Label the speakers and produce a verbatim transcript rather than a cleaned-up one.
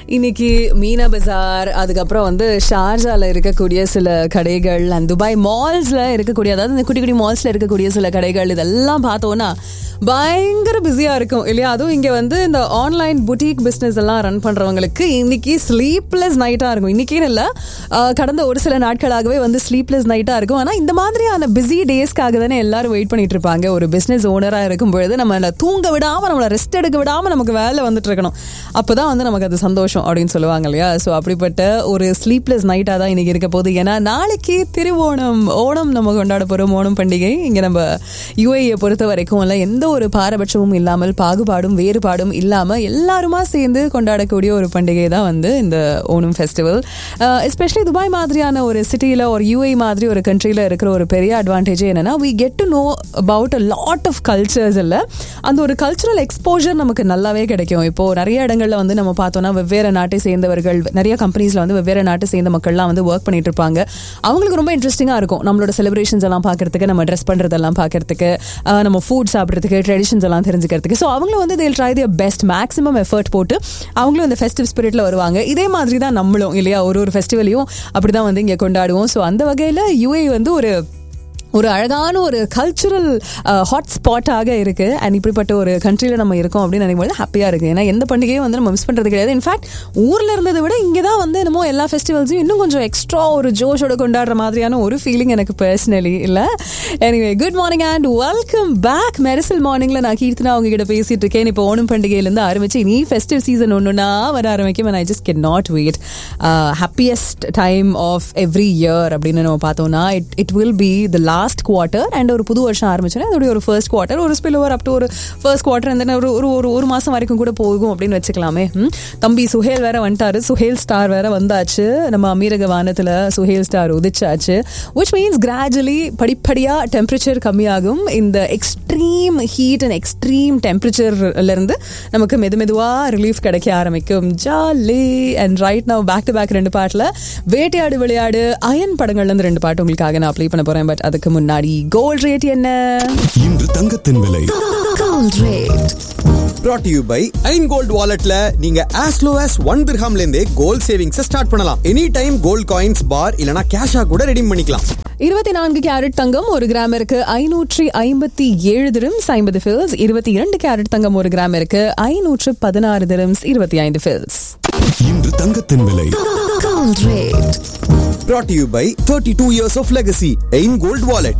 Speaker 1: இன்னைக்கு மீனா பஜார், அதுக்கப்புறம் வந்து ஷார்ஜால இருக்கக்கூடிய சில கடைகள் அண்ட் துபாய் மால்ஸ்ல இருக்கக்கூடிய, அதாவது இந்த குட்டி குட்டி மால்ஸ்ல இருக்கக்கூடிய சில கடைகள், இதெல்லாம் பார்த்தோன்னா பயங்கர பிஸியா இருக்கும் இல்லையா? அதுவும் இங்க வந்து இந்த ஆன்லைன் புட்டிக் பிசினஸ் எல்லாம் ரன் பண்றவங்களுக்கு இன்னைக்கு ஸ்லீப்லெஸ் நைட்டா இருக்கும். இன்னைக்குன்னு இல்ல, கடந்த ஒரு சில நாட்களாகவே வந்து ஸ்லீப்லெஸ் நைட்டா இருக்கும். ஆனா இந்த மாதிரியான பிஸி டேஸ்க்காக தானே எல்லாரும் வெயிட் பண்ணிட்டு இருப்பாங்க. ஒரு பிசினஸ் ஓனரா இருக்கும் பொழுது நம்ம தூங்க விடாம, நம்மள ரெஸ்ட் எடுக்க விடாம நமக்கு வேலை வந்துட்டு இருக்கணும். அப்பதான் வந்து நமக்கு அது சந்தோஷம் அப்படின்னு சொல்லுவாங்க இல்லையா? ஸோ அப்படிப்பட்ட ஒரு ஸ்லீப்லெஸ் நைட்டா தான் இன்னைக்கு இருக்க போகுது. ஏன்னா நாளைக்கு திருவோணம், ஓணம் நம்ம கொண்டாட போறோம். ஓணம் பண்டிகை இங்க நம்ம யுஏஇயை பொறுத்த வரைக்கும் இல்ல, எந்த ஒரு பாரபட்சமும் இல்லாமல், பாகுபாடும் வேறுபாடும் இல்லாம எல்லாருமா சேர்ந்து கொண்டாடக்கூடிய ஒரு பண்டிகை தான் வந்து இந்த ஓணம் ஃபெஸ்டிவல். எஸ்பெஷலி துபாய் மாதிரியான ஒரு சிட்டியில, ஒரு யுஏஇ மாதிரி ஒரு கண்ட்ரியில இருக்கிற ஒரு பெரிய அட்வான்டேஜ் என்னன்னா, we get to know about a lot of cultures. இல்ல, அந்த ஒரு கல்ச்சுரல் எக்ஸ்போஜர் நமக்கு நல்லாவே கிடைக்கும். இப்போ நிறைய இடங்கள்ல வந்து நம்ம பார்த்தோம்னா வெவ்வேறு நாட்டை சேர்ந்தவர்கள், நிறைய கம்பெனிஸ்ல வந்து வெவ்வேறு நாட்டை சேர்ந்த மக்கள்லாம் வந்து ஒர்க் பண்ணிட்டு இருப்பாங்க. அவங்களுக்கு ரொம்ப இன்ட்ரெஸ்டிங்கா இருக்கும் நம்மளோட செலிப்ரேஷன்ஸ் எல்லாம் பார்க்கறதுக்கு, நம்ம ட்ரெஸ் பண்றதெல்லாம் பார்க்கறதுக்கு, நம்ம ஃபுட் சாப்பிட்றதுக்கு, ட்ரெடிஷன்ஸ் எல்லாம் தெரிஞ்சுக்கிறதுக்கு. ஸோ அவங்களும் வந்து they'll try their best, maximum effort போட்டு அவங்களும் இந்த ஃபெஸ்டிவ் ஸ்பிரிட்ல வருவாங்க. இதே மாதிரி தான் நம்மளும் இல்லையா, ஒரு ஒரு ஃபெஸ்டிவலையும் அப்படிதான் வந்து இங்க கொண்டாடுவோம். ஸோ அந்த வகையில யுஏஇ வந்து ஒரு ஒரு அழகான ஒரு கல்ச்சுரல் ஹாட் ஸ்பாட்டாக இருக்கு. அண்ட் இப்படிப்பட்ட ஒரு கண்ட்ரியில் நம்ம இருக்கோம் அப்படின்னு நினைக்கும்போது ஹாப்பியாக இருக்கு. ஏன்னா எந்த பண்டிகையும் வந்து நம்ம மிஸ் பண்ணுறது கிடையாது. இன்ஃபேக்ட் ஊரில் இருந்ததை விட இங்கே தான் வந்து என்னமோ எல்லா ஃபெஸ்டிவல்ஸையும் இன்னும் கொஞ்சம் எக்ஸ்ட்ரா ஒரு ஜோஷோட கொண்டாடுற மாதிரியான ஒரு ஃபீலிங் எனக்கு பர்சனலி இல்லை. Anyway, good morning and welcome back. Mersal மார்னிங்கில் நான் கீர்த்தனா உங்ககிட்ட பேசிட்டு இருக்கேன். இப்போ ஓணம் பண்டிகையிலேருந்து ஆரம்பிச்சு இனி ஃபெஸ்டிவ் சீசன் ஒன்றுனா வர ஆரம்பிக்கும். And I just can not wait. Happiest time of every year அப்படின்னு நம்ம பார்த்தோம்னா it it will be the last last quarter. And ஒரு புது வருஷம் ஆரம்பிச்சோன்னா அதோடைய ஒரு ஃபர்ஸ்ட் குவார்ட்டர், ஒரு ஸ்பில் ஓவர் அப் டு ஒரு ஃபர்ஸ்ட் குவார்ட்டர், அந்த ஒரு ஒரு ஒரு மாசம் வரைக்கும் கூட போகும் அப்படின்னு வச்சுக்கலாமே. தம்பி சுஹேல் வேற வந்துட்டாரு, சுஹேல் ஸ்டார் வேற வந்தாச்சு. நம்ம அமீரக வானத்துல Suhail star உதிச்சாச்சு. Which means gradually படிப்படியா டெம்பரேச்சர் கம்மியாகும். இந்த எக்ஸ்ட்ரீம் ஹீட் அண்ட் எக்ஸ்ட்ரீம் டெம்பரேச்சர்ல இருந்து நமக்கு மெது மெதுவா ரிலீஃப் கிடைக்க ஆரம்பிக்கும். Jolly. And right now back to back ரெண்டு பாட்டுல வேட்டையாடு விளையாடு, அயன் படங்கள்ல இருந்து ரெண்டு பாட்டு உங்களுக்காக நான் ப்ளே பண்ண போறேன். பட் அதுக்கு முன்னாடி கோல்ட் ரேட் என்ன?
Speaker 2: இன்று தங்கத்தின் விலை.
Speaker 3: Gold rate
Speaker 4: brought to you by Jan gold வாலெட்ல நீங்க as low as one dirhamல இருந்தே கோல்ட் சேவிங்ஸ் ஸ்டார்ட் பண்ணலாம். எனி டைம் கோல்ட் காயின்ஸ், பார் இல்லனா கேஷா கூட ரெடீம் பண்ணிக்கலாம்.
Speaker 1: இருபத்தி நான்கு கேரட் தங்கம் ஒரு கிராமிற்கு ஐநூற்றி ஐம்பத்தி ஏழு திரம்ஸ் ஐம்பது ஃபில்ஸ். இருபத்தி இரண்டு கேரட் தங்கம் ஒரு கிராமிற்கு ஐநூற்று பதினாறு திரம்ஸ் இருபத்தி ஐந்து ஃபில்ஸ்.
Speaker 2: இன்று தங்கத்தின் விலை.
Speaker 3: Gold rate
Speaker 4: brought to you by thirty-two years of legacy. Jan gold wallet.